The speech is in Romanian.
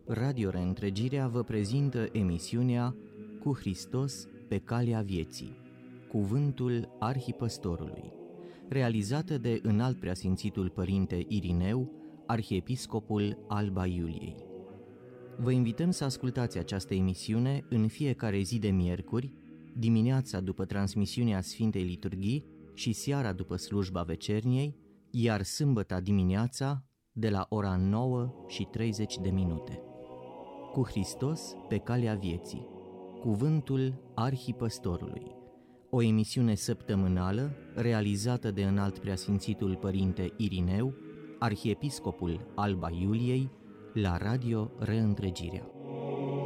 Radio Reîntregirea vă prezintă emisiunea Cu Hristos pe calea vieții, Cuvântul Arhipăstorului, realizată de Înaltpreasfințitul Părinte Irineu, Arhiepiscopul Alba Iuliei. Vă invităm să ascultați această emisiune în fiecare zi de miercuri, dimineața după transmisiunea Sfintei Liturghii și seara după slujba vecerniei, iar sâmbăta dimineața de la ora 9:30. Cu Hristos pe calea vieții, Cuvântul Arhipăstorului, o emisiune săptămânală realizată de Înaltpreasfințitul Părinte Irineu, Arhiepiscopul Alba Iuliei, la Radio Reîntregirea.